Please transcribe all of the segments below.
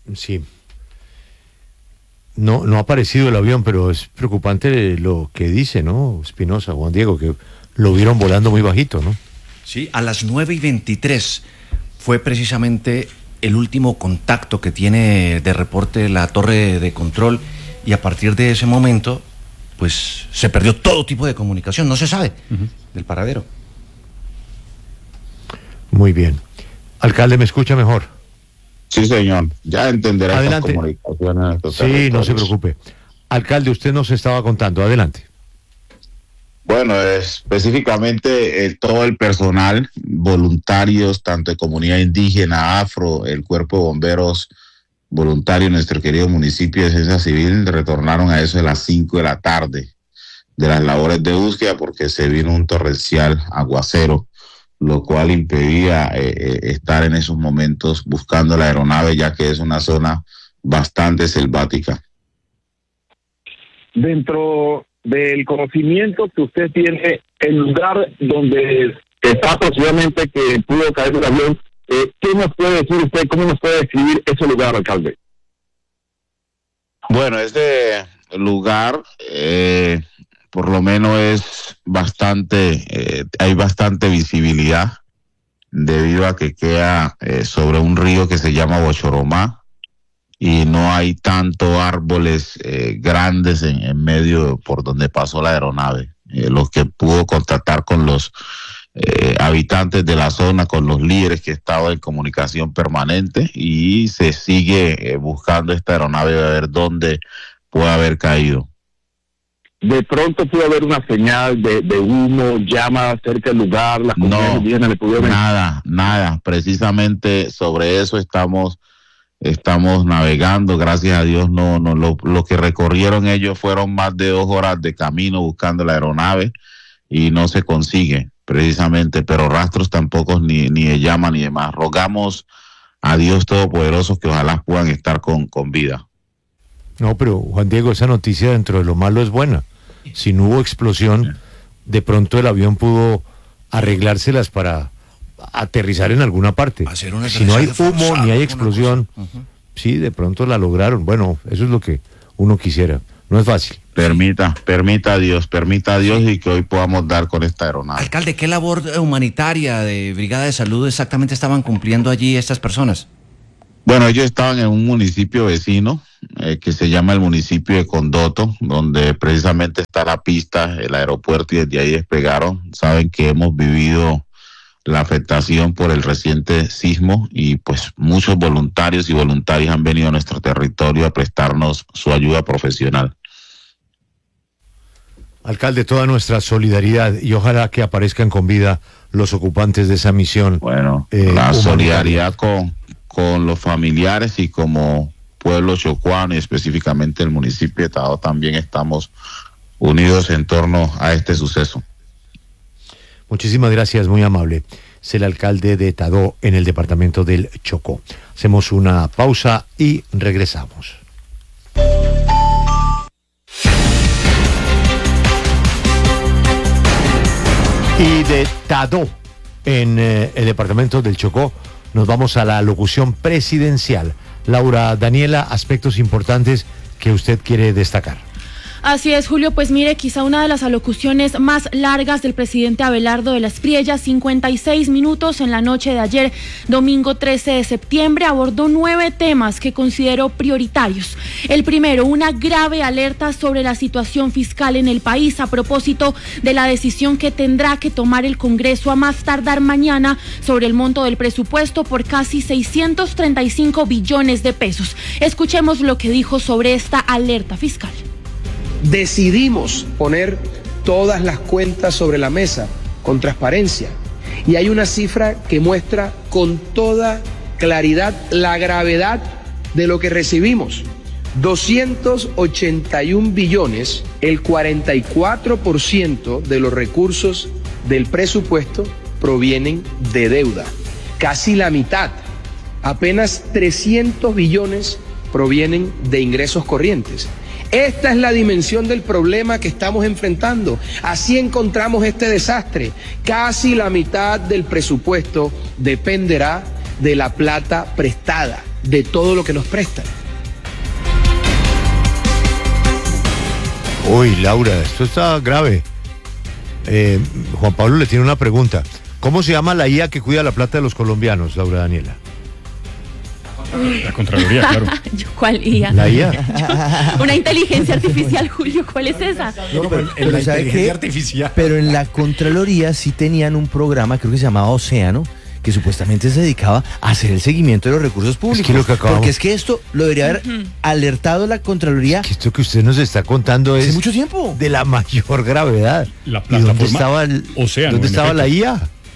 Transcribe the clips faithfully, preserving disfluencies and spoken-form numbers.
Sí. No, no ha aparecido el avión, pero es preocupante lo que dice, ¿no? Espinosa, Juan Diego, que lo vieron volando muy bajito, ¿no? Sí, a las nueve y veintitrés fue precisamente el último contacto que tiene de reporte la torre de control, y a partir de ese momento, pues se perdió todo tipo de comunicación, no se sabe uh-huh. del paradero. Muy bien. Alcalde, ¿me escucha mejor? Sí, señor. Ya entenderá las comunicaciones. Sí, no se preocupe. Alcalde, usted nos estaba contando. Adelante. Bueno, específicamente eh, todo el personal, voluntarios, tanto de comunidad indígena, afro, el cuerpo de bomberos voluntario en nuestro querido municipio de Defensa Civil, retornaron a eso de las cinco de la tarde de las labores de búsqueda, porque se vino un torrencial aguacero, lo cual impedía eh, estar en esos momentos buscando la aeronave, ya que es una zona bastante selvática. Dentro del conocimiento que usted tiene, el lugar donde está aproximadamente que pudo caer el avión, eh, ¿qué nos puede decir usted? ¿Cómo nos puede describir ese lugar, alcalde? Bueno, este lugar eh, por lo menos es bastante, eh, hay bastante visibilidad debido a que queda eh, sobre un río que se llama Bochoromá, y no hay tanto árboles eh, grandes en, en medio por donde pasó la aeronave. Eh, lo que pudo contactar con los eh, habitantes de la zona, con los líderes que estaban en comunicación permanente, y se sigue eh, buscando esta aeronave a ver dónde puede haber caído. De pronto pudo haber una señal de, de humo, llama cerca del lugar, las no, le pudieron... nada, nada, precisamente sobre eso estamos estamos navegando, gracias a Dios. No, no, lo, lo que recorrieron ellos fueron más de dos horas de camino buscando la aeronave y no se consigue precisamente, pero rastros tampoco, ni, ni de llama ni demás. Rogamos a Dios Todopoderoso que ojalá puedan estar con, con vida. No, pero Juan Diego, esa noticia dentro de lo malo es buena. Si no hubo explosión, de pronto el avión pudo arreglárselas para aterrizar en alguna parte. Si no hay humo ni hay explosión, uh-huh. sí, de pronto la lograron. Bueno, eso es lo que uno quisiera. No es fácil. Permita, permita a Dios, permita a Dios, y que hoy podamos dar con esta aeronave. Alcalde, ¿qué labor humanitaria de Brigada de Salud exactamente estaban cumpliendo allí estas personas? Bueno, ellos estaban en un municipio vecino eh, que se llama el municipio de Condoto, donde precisamente está la pista, el aeropuerto, y desde ahí despegaron. Saben que hemos vivido la afectación por el reciente sismo, y pues muchos voluntarios y voluntarias han venido a nuestro territorio a prestarnos su ayuda profesional. Alcalde, toda nuestra solidaridad, y ojalá que aparezcan con vida los ocupantes de esa misión. Bueno, eh, la solidaridad con, con los familiares, y como pueblo chocuano y específicamente el municipio de Tadó también estamos unidos en torno a este suceso. Muchísimas gracias, muy amable. Es el alcalde de Tadó, en el departamento del Chocó. Hacemos una pausa y regresamos. Y de Tadó, en eh, el departamento del Chocó, nos vamos a la locución presidencial. Laura Daniela, aspectos importantes que usted quiere destacar. Así es, Julio, pues mire, quizá una de las alocuciones más largas del presidente Abelardo de las Priellas, cincuenta y seis minutos en la noche de ayer, domingo trece de septiembre, abordó nueve temas que consideró prioritarios. El primero, una grave alerta sobre la situación fiscal en el país a propósito de la decisión que tendrá que tomar el Congreso a más tardar mañana sobre el monto del presupuesto por casi seiscientos treinta y cinco billones de pesos. Escuchemos lo que dijo sobre esta alerta fiscal. Decidimos poner todas las cuentas sobre la mesa con transparencia, y hay una cifra que muestra con toda claridad la gravedad de lo que recibimos. doscientos ochenta y un billones, el cuarenta y cuatro por ciento de los recursos del presupuesto provienen de deuda, casi la mitad, apenas trescientos billones provienen de ingresos corrientes. Esta es la dimensión del problema que estamos enfrentando. Así encontramos este desastre. Casi la mitad del presupuesto dependerá de la plata prestada, de todo lo que nos prestan. Uy, Laura, esto está grave. Eh, Juan Pablo le tiene una pregunta. ¿Cómo se llama la I A que cuida la plata de los colombianos, Laura Daniela? La Contraloría, claro. ¿Cuál I A? La I A. Una inteligencia artificial, Julio, ¿cuál es esa? No, no, pero en Pero la ¿sabe inteligencia qué? artificial. Pero en la Contraloría sí tenían un programa, creo que se llamaba Océano, que supuestamente se dedicaba a hacer el seguimiento de los recursos públicos. Es que lo que acabamos- Porque es que esto lo debería haber alertado la Contraloría Que esto que usted nos está contando hace es mucho tiempo. de la mayor gravedad. La ¿Y dónde plataforma estaba, el, Océano, ¿dónde en estaba la efecto. I A?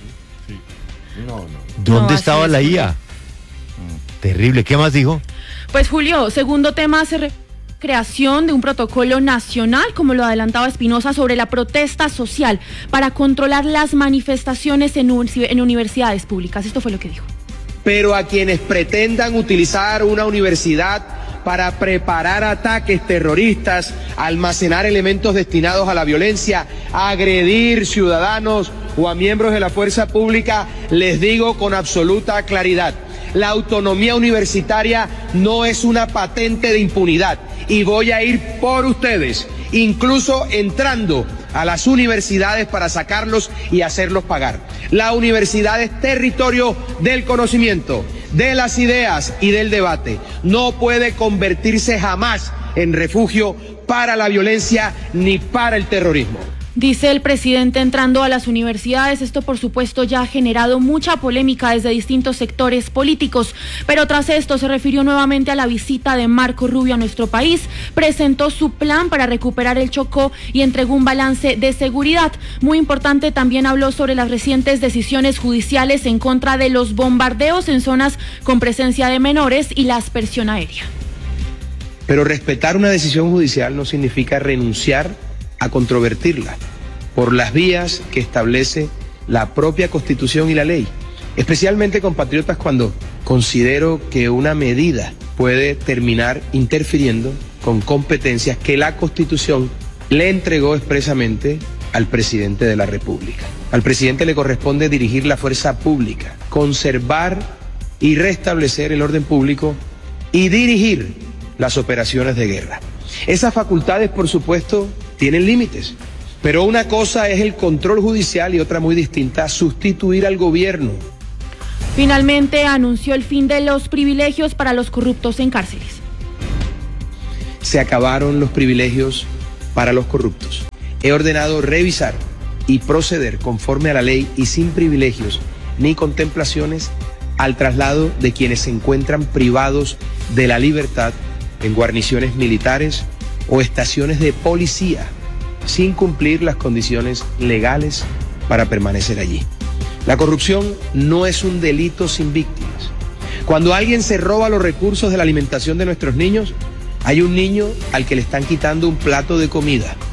No, no. ¿Dónde No, estaba así la es, I A? Terrible. ¿Qué más dijo? Pues Julio, segundo tema hace re- creación de un protocolo nacional, como lo adelantaba Espinosa, sobre la protesta social para controlar las manifestaciones en, universi- en universidades públicas. Esto fue lo que dijo. Pero a quienes pretendan utilizar una universidad para preparar ataques terroristas, almacenar elementos destinados a la violencia, agredir ciudadanos o a miembros de la fuerza pública, les digo con absoluta claridad, la autonomía universitaria no es una patente de impunidad y voy a ir por ustedes, incluso entrando a las universidades para sacarlos y hacerlos pagar. La universidad es territorio del conocimiento, de las ideas y del debate. No puede convertirse jamás en refugio para la violencia ni para el terrorismo. Dice el presidente entrando a las universidades. Esto, por supuesto, ya ha generado mucha polémica desde distintos sectores políticos, pero tras esto se refirió nuevamente a la visita de Marco Rubio a nuestro país, presentó su plan para recuperar el Chocó y entregó un balance de seguridad. Muy importante, también habló sobre las recientes decisiones judiciales en contra de los bombardeos en zonas con presencia de menores y la aspersión aérea. Pero respetar una decisión judicial no significa renunciar a controvertirla por las vías que establece la propia Constitución y la ley. Especialmente, compatriotas, cuando considero que una medida puede terminar interfiriendo con competencias que la Constitución le entregó expresamente al presidente de la República. Al presidente le corresponde dirigir la fuerza pública, conservar y restablecer el orden público y dirigir las operaciones de guerra. Esas facultades, por supuesto, tienen límites, pero una cosa es el control judicial y otra muy distinta, sustituir al gobierno. Finalmente anunció el fin de los privilegios para los corruptos en cárceles. Se acabaron los privilegios para los corruptos. He ordenado revisar y proceder conforme a la ley y sin privilegios ni contemplaciones al traslado de quienes se encuentran privados de la libertad en guarniciones militares o estaciones de policía sin cumplir las condiciones legales para permanecer allí. La corrupción no es un delito sin víctimas. Cuando alguien se roba los recursos de la alimentación de nuestros niños, hay un niño al que le están quitando un plato de comida.